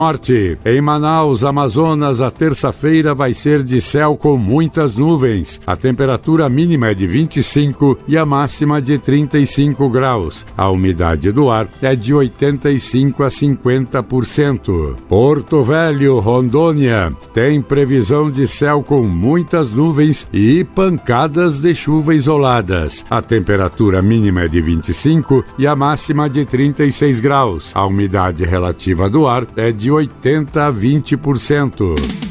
Norte. Em Manaus, Amazonas, a terça-feira vai ser de céu com muitas nuvens. A temperatura mínima é de 25 e a máxima de 35 graus. A umidade do ar é de 85 a 50%. Porto Velho, Rondônia, tem previsão de céu com muitas nuvens e pancadas de chuva isoladas. A temperatura mínima é de 25 e a máxima de 36 graus. A umidade relativa do ar é de 80 a 20%.